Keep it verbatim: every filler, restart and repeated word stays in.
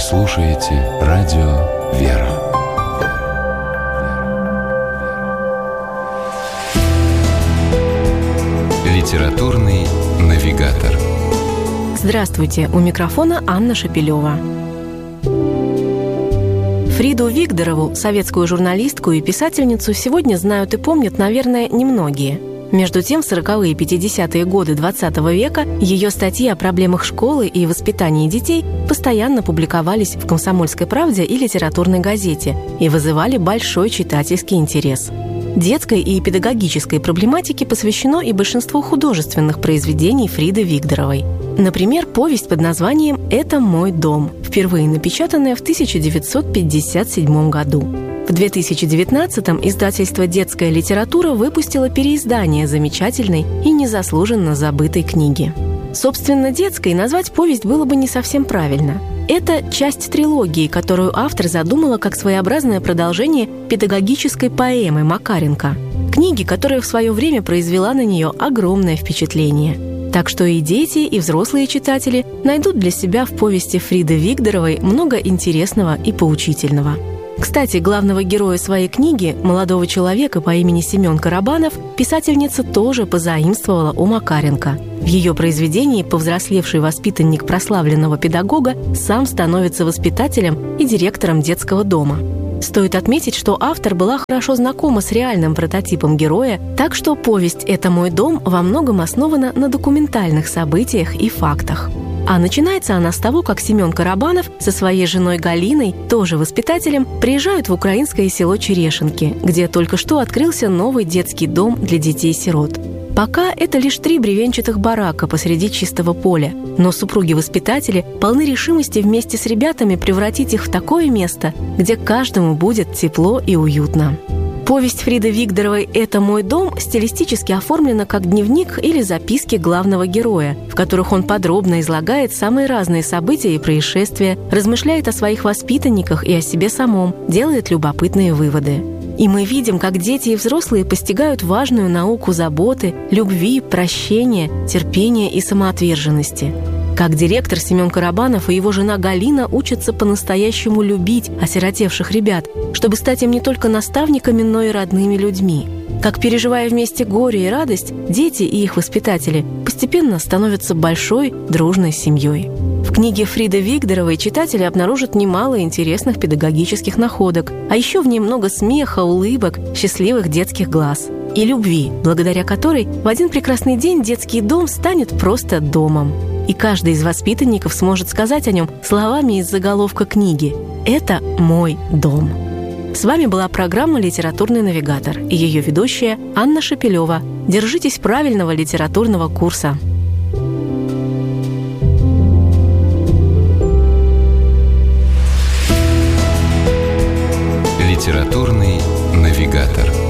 слушаете радио «Вера». Литературный навигатор. Здравствуйте, у микрофона Анна Шапилева. Фриду Вигдорову, советскую журналистку и писательницу, сегодня знают и помнят, наверное, немногие. Между тем, в сороковые и пятидесятые годы двадцатого века ее статьи о проблемах школы и воспитании детей постоянно публиковались в «Комсомольской правде» и литературной газете и вызывали большой читательский интерес. Детской и педагогической проблематике посвящено и большинство художественных произведений Фриды Вигдоровой. Например, повесть под названием «Это мой дом», впервые напечатанная в тысяча девятьсот пятьдесят седьмом году. В две тысячи девятнадцатом издательство «Детская литература» выпустило переиздание замечательной и незаслуженно забытой книги. Собственно, детской назвать повесть было бы не совсем правильно. Это часть трилогии, которую автор задумала как своеобразное продолжение педагогической поэмы Макаренко, книги, которая в свое время произвела на нее огромное впечатление. Так что и дети, и взрослые читатели найдут для себя в повести Фриды Вигдоровой много интересного и поучительного. Кстати, главного героя своей книги, молодого человека по имени Семен Карабанов, писательница тоже позаимствовала у Макаренко. В ее произведении повзрослевший воспитанник прославленного педагога сам становится воспитателем и директором детского дома. Стоит отметить, что автор была хорошо знакома с реальным прототипом героя, так что повесть «Это мой дом» во многом основана на документальных событиях и фактах. А начинается она с того, как Семен Карабанов со своей женой Галиной, тоже воспитателем, приезжают в украинское село Черешенки, где только что открылся новый детский дом для детей-сирот. Пока это лишь три бревенчатых барака посреди чистого поля, но супруги-воспитатели полны решимости вместе с ребятами превратить их в такое место, где каждому будет тепло и уютно. Повесть Фриды Вигдоровой «Это мой дом» стилистически оформлена как дневник или записки главного героя, в которых он подробно излагает самые разные события и происшествия, размышляет о своих воспитанниках и о себе самом, делает любопытные выводы. И мы видим, как дети и взрослые постигают важную науку заботы, любви, прощения, терпения и самоотверженности. Как директор Семен Карабанов и его жена Галина учатся по-настоящему любить осиротевших ребят, чтобы стать им не только наставниками, но и родными людьми. Как, переживая вместе горе и радость, дети и их воспитатели постепенно становятся большой, дружной семьей. В книге Фриды Вигдоровой читатели обнаружат немало интересных педагогических находок, а еще в ней много смеха, улыбок, счастливых детских глаз и любви, благодаря которой в один прекрасный день детский дом станет просто домом. И каждый из воспитанников сможет сказать о нем словами из заголовка книги «Это мой дом». С вами была программа «Литературный навигатор» и ее ведущая Анна Шапилева. Держитесь правильного литературного курса. Литературный навигатор.